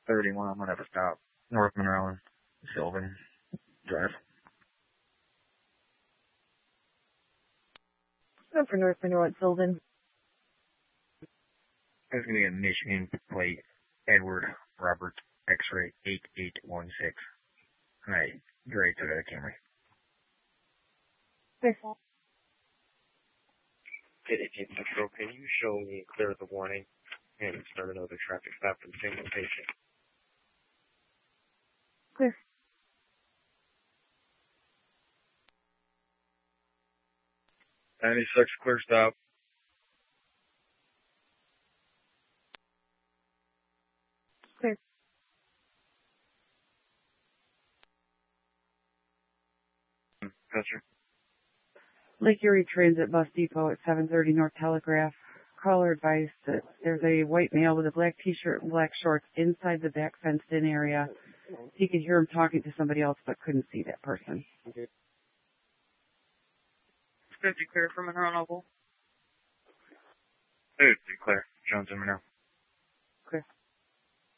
31, whatever stop. North Monroe, Sylvan Drive. Go for North Monroe at Sylvan. There's going to be a Michigan plate, Edward Robert X-ray 8816. And I Gray Toyota Camry. Careful. 18 Central, can you show me clear the warning and start another traffic stop for the same location? Clear. Clear stop. Clear. Custer. Lake Erie Transit Bus Depot at 730 North Telegraph. Caller advised that there's a white male with a black t-shirt and black shorts inside the back fenced-in area. He could hear him talking to somebody else but couldn't see that person. 50 clear for Monroe Noble. 50 clear. Jones and Monroe. Clear.